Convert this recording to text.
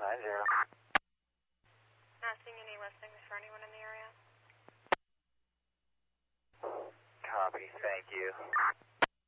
Not seeing any listings for anyone in the area. Copy, thank you.